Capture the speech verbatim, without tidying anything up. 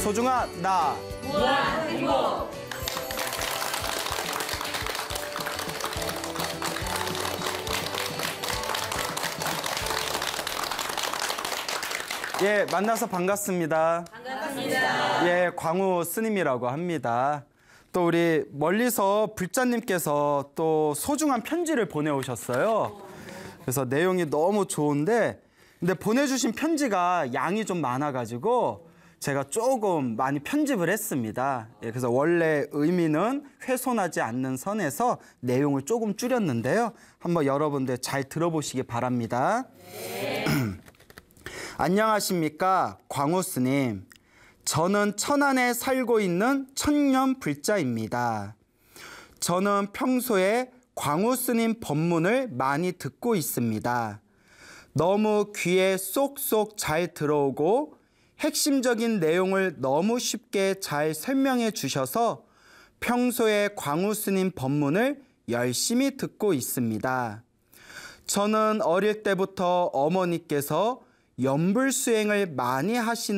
소중한 나 무한 행복. 예, 만나서 반갑습니다. 반갑습니다. 예, 광우 스님이라고 합니다. 또 우리 멀리서 불자님께서 또 소중한 편지를 보내오셨어요. 그래서 내용이 너무 좋은데 근데 보내주신 편지가 양이 좀 많아가지고 제가 조금 많이 편집을 했습니다. 예, 그래서 원래 의미는 훼손하지 않는 선에서 내용을 조금 줄였는데요. 한번 여러분들 잘 들어보시기 바랍니다. 네. 안녕하십니까, 광우 스님. 저는 천안에 살고 있는 천년 불자입니다. 저는 평소에 광우 스님 법문을 많이 듣고 있습니다. 너무 귀에 쏙쏙 잘 들어오고 핵심적인 내용을 너무 쉽게 잘 설명해 주셔서 평소에 광우 스님 법문을 열심히 듣고 있습니다. 저는 어릴 때부터 어머니께서 연불 수행을 많이 하시는